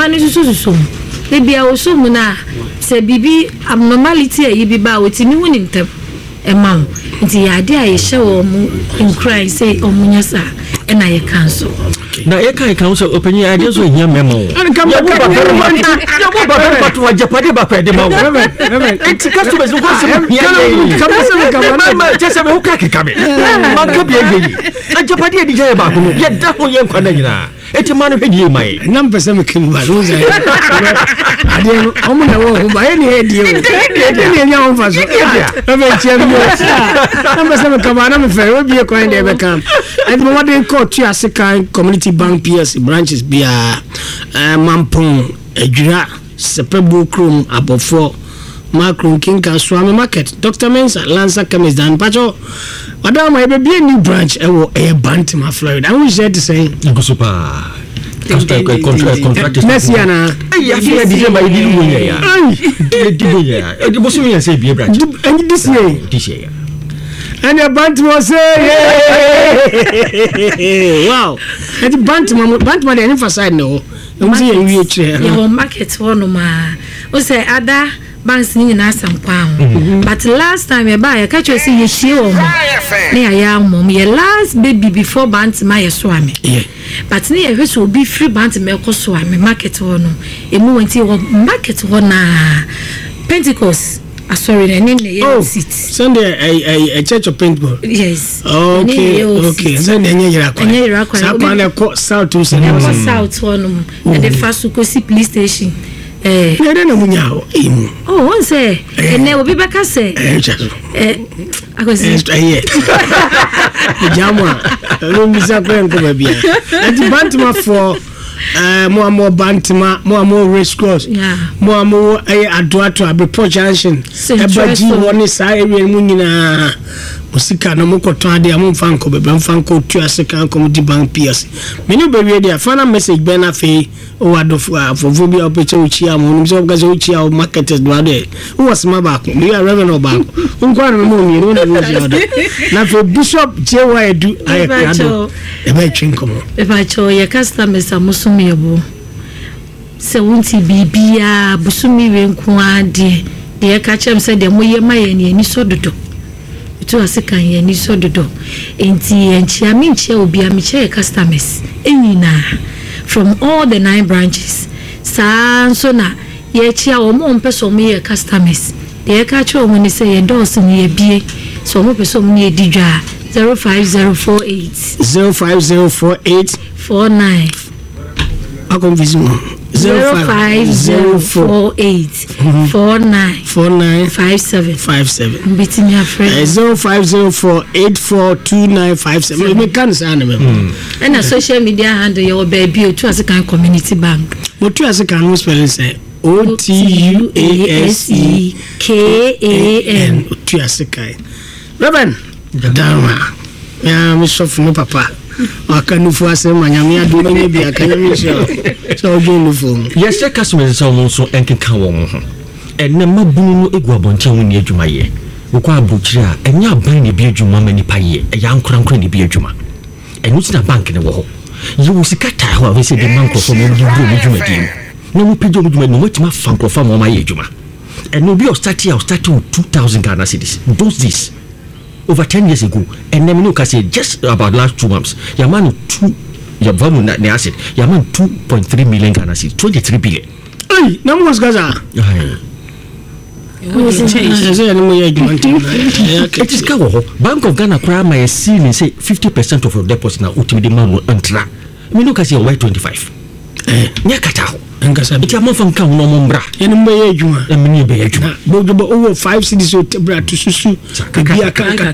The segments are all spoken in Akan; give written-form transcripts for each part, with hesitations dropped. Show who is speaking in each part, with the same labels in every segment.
Speaker 1: pani susu le bia oso mu na se bibi abnormality e bi ba wotimi woni ntem ema nti ya ade a ye hye wo mu incry say omunya sa na ye cancel
Speaker 2: na ye kan so opani ade so hia memo ya bo ba to Japan ba pa de ma it's customers go se ya just me hoka ke kabe man ka bia yi a Japan de je ba ko ye da ho ye nkwa na nyina eti ma no hwedi mai
Speaker 3: nam pese me kim ba no za ade omo na wo ba ye ni hedi o ni nya on fa so e be chem yo nam pese me kama na me fe we bi ko ende be kam and mo wadin court to African Community Bank PSC branches bia Mampong Ejura Sepebu Krum Abofo Macron Kinka Swami Market Dr. Mensa Lanza Chemist Dan Pacho Madam I be a new branch e wo e Bantima Florida I wish to say
Speaker 2: go super contract
Speaker 3: next year na
Speaker 2: ya fi DJ by di wo ya di bo so me say be branch
Speaker 3: and this year and a Bantima say wow and Bantima dey emphasize no we chere
Speaker 1: your market one ma o say ada banks ni na sampa but last time you buy catch you see you share o na ya mom your last baby before Bantima ye so ame but ni e so be free Bantima ko so ame market one e mu wenti market one na Pentecost sorry na name na seat
Speaker 3: Sunday a church of paintball
Speaker 1: yes
Speaker 3: okay Sunday nyera kwa sapa na ko south to
Speaker 1: south one and the first ko see police station
Speaker 3: na munyao
Speaker 1: oh one say and we be back say akosi
Speaker 3: jamwa no misa kwenko babia and Bantima for mo Bantima mo race course mo adoato abepo junction ebaji woni sa area mu nyina musika na mo koto ade am fanko bebe fanko tu African Community Bank PS menu be we dia final message be na fe o wado for bi opeche uchi am no so gaze uchi am marketers do ade who was ma back we are revenue back unko na mo mi no na for Bishop JY Edu ayekado e ba twinko mo
Speaker 1: e ba cho ye customers amusumi ebo se wonti bibia busumi we nko ade de ka chem se de moye maye ni sododo to African ye ni sododo enti enchi aminche obi amiche customers enyina from all the 9 branches so na ye chia o mo mpeso mo ye customers de ka che o mo ni se ye dos ni ye bie so mo peso mo ni edidwa 05048 49
Speaker 3: akonvisimo
Speaker 1: 05048 4957 mbitimi afre
Speaker 3: 050484295 me kan sa na me
Speaker 1: na social media handle your baby to African Community Bank
Speaker 3: mo to African no spelling say OTUASEKAN to African Reverend Dama ya me sofu no papa akanufu asema nyame adu menye bia kanyame so ojunufu
Speaker 2: yes customers so mo so enkenka wo ho enne mabunu no egu abonche ho ni adwuma ye wo abuchiri a enya aban ne bi adwuma mani paye ya nkurankura ne bi adwuma enu tina bank ne wo ho ye wo sikata ho we se de manko so mo du mo adwuma di no mo pejo mo adwuma no watima fanko fa mo ma ye adwuma enu bi o start 2000 Ghana cedis those this over 10 years ago and then you can say just about last 2 months your man 2 your value na asset your man 2.3 million Ghana cedis 23 billion
Speaker 3: hey na mo gaza
Speaker 2: it is kawo Bank of Ghana kwa my ceiling say 50% of your deposit na ultimate man entra me no can say Y25 nya kata ho
Speaker 3: ngasa
Speaker 2: bi amon fan kan no mo mbra
Speaker 3: ene mbe ye adwuma
Speaker 2: e me be ye adwuma
Speaker 3: bojo over 5 cities o tebra to susu bi aka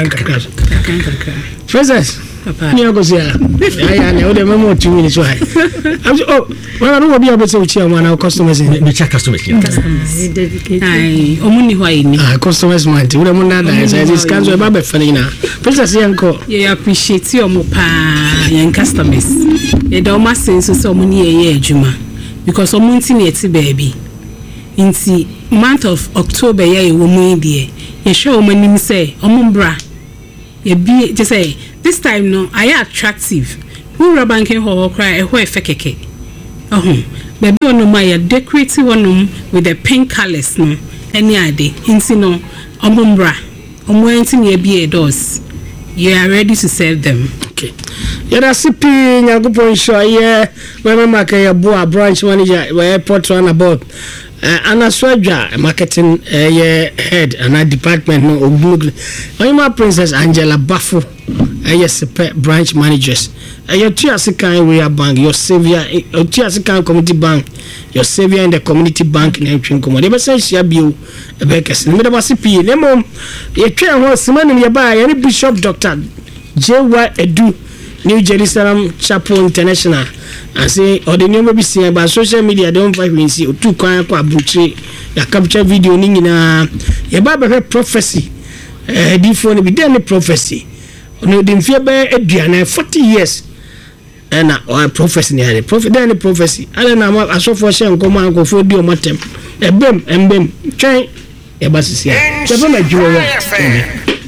Speaker 3: Francis ni agosia ya ne o de memo 2 minutes why oh wala no bi abese uchi am na customers
Speaker 2: ni check customers
Speaker 1: ai omuni hwai ni
Speaker 3: customers mind we mo na da say this canzo e ba be fani na Francis yanko
Speaker 4: ye appreciate your mo pa yan customers e do ma sense so omuni ye adwuma because omunti na eti baby inti month of October ye wo mu die ye show omanim say omumbra ye bi just say this time no I attractive who banking ho cry e ho efekeke baby on my decorative one with the pink colors no any ade inti no omumbra omwenti ne bia doors you are ready to serve them.
Speaker 3: Okay. Yada sipi nyagupon show ye we make ya boa branch manager we airport one about ana Swadra marketing head and department no ogbugle oyima Princess Angela Bafo yes branch managers your Tiasikan we are bank your savior Tiasikan community bank your savior in the community bank na twin komo de be say sia bio e be kese me de basipi ne mom ye twa ho semanu ye ba ye Bishop Dr. J.Y. Edu New Jerusalem Chapel International and say or the name be seen by social media don't find me see two kwan kwa buchi ya capture video ni nyina ye ba be prophecy different be there prophecy no dem fear be aduana 40 years and or prophecy ni ale prophet there prophecy ale na aso for share nkomo ankofo di o matem ebem twen ye ba sisi ya be ma juwo